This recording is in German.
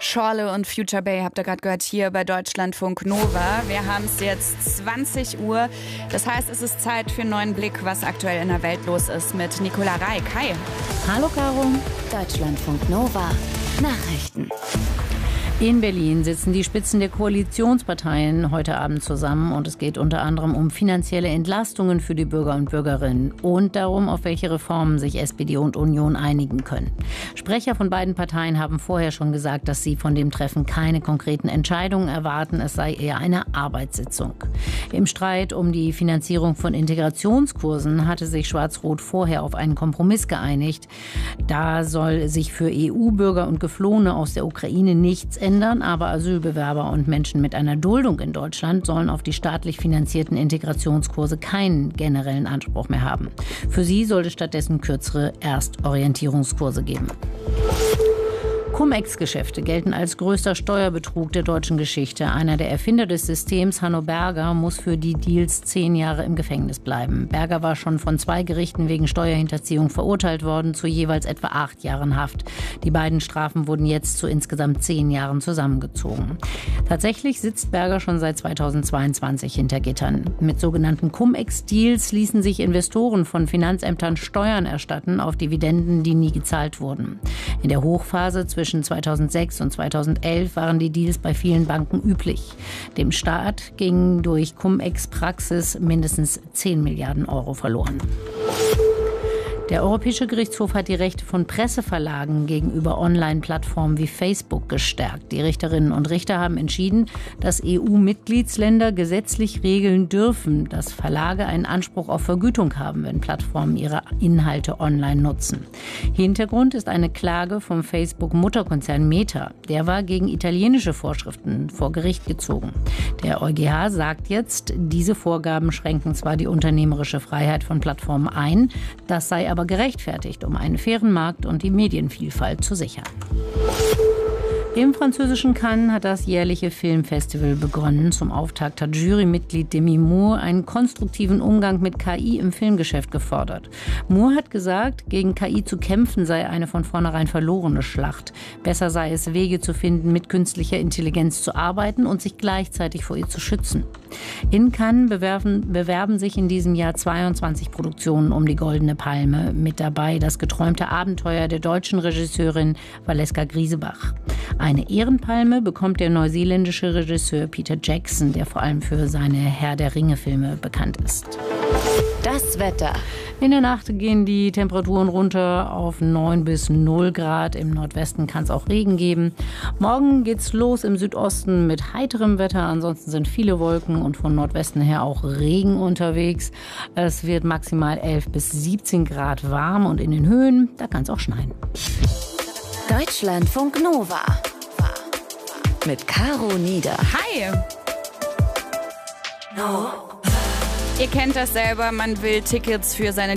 Schorle und Future Bay habt ihr gerade gehört hier bei Deutschlandfunk Nova. Wir haben es jetzt 20 Uhr. Das heißt, es ist Zeit für einen neuen Blick, was aktuell in der Welt los ist mit Nicola Reik. Hi. Hallo Caro. Deutschlandfunk Nova. Nachrichten. In Berlin sitzen die Spitzen der Koalitionsparteien heute Abend zusammen und es geht unter anderem um finanzielle Entlastungen für die Bürger und Bürgerinnen und darum, auf welche Reformen sich SPD und Union einigen können. Sprecher von beiden Parteien haben vorher schon gesagt, dass sie von dem Treffen keine konkreten Entscheidungen erwarten. Es sei eher eine Arbeitssitzung. Im Streit um die Finanzierung von Integrationskursen hatte sich Schwarz-Rot vorher auf einen Kompromiss geeinigt. Da soll sich für EU-Bürger und Geflohene aus der Ukraine nichts ändern, aber Asylbewerber und Menschen mit einer Duldung in Deutschland sollen auf die staatlich finanzierten Integrationskurse keinen generellen Anspruch mehr haben. Für sie soll es stattdessen kürzere Erstorientierungskurse geben. Cum-Ex-Geschäfte gelten als größter Steuerbetrug der deutschen Geschichte. Einer der Erfinder des Systems, Hanno Berger, muss für die Deals 10 Jahre im Gefängnis bleiben. Berger war schon von 2 Gerichten wegen Steuerhinterziehung verurteilt worden, zu jeweils etwa 8 Jahren Haft. Die beiden Strafen wurden jetzt zu insgesamt 10 Jahren zusammengezogen. Tatsächlich sitzt Berger schon seit 2022 hinter Gittern. Mit sogenannten Cum-Ex-Deals ließen sich Investoren von Finanzämtern Steuern erstatten auf Dividenden, die nie gezahlt wurden. In der Hochphase zwischen 2006 und 2011 waren die Deals bei vielen Banken üblich. Dem Staat gingen durch Cum-Ex-Praxis mindestens 10 Milliarden Euro verloren. Der Europäische Gerichtshof hat die Rechte von Presseverlagen gegenüber Online-Plattformen wie Facebook gestärkt. Die Richterinnen und Richter haben entschieden, dass EU-Mitgliedsländer gesetzlich regeln dürfen, dass Verlage einen Anspruch auf Vergütung haben, wenn Plattformen ihre Inhalte online nutzen. Hintergrund ist eine Klage vom Facebook-Mutterkonzern Meta. Der war gegen italienische Vorschriften vor Gericht gezogen. Der EuGH sagt jetzt, diese Vorgaben schränken zwar die unternehmerische Freiheit von Plattformen ein, das sei aber gerechtfertigt, um einen fairen Markt und die Medienvielfalt zu sichern. Im französischen Cannes hat das jährliche Filmfestival begonnen. Zum Auftakt hat Jurymitglied Demi Moore einen konstruktiven Umgang mit KI im Filmgeschäft gefordert. Moore hat gesagt, gegen KI zu kämpfen sei eine von vornherein verlorene Schlacht. Besser sei es, Wege zu finden, mit künstlicher Intelligenz zu arbeiten und sich gleichzeitig vor ihr zu schützen. In Cannes bewerben sich in diesem Jahr 22 Produktionen um die Goldene Palme. Mit dabei das geträumte Abenteuer der deutschen Regisseurin Valeska Griesebach. Eine Ehrenpalme bekommt der neuseeländische Regisseur Peter Jackson, der vor allem für seine Herr-der-Ringe-Filme bekannt ist. Das Wetter. In der Nacht gehen die Temperaturen runter auf 9 bis 0 Grad. Im Nordwesten kann es auch Regen geben. Morgen geht's los im Südosten mit heiterem Wetter. Ansonsten sind viele Wolken und von Nordwesten her auch Regen unterwegs. Es wird maximal 11 bis 17 Grad warm und in den Höhen, da kann es auch schneien. Deutschlandfunk Nova. Mit Caro Nieder. Hi. Ihr kennt das selber, man will Tickets für seine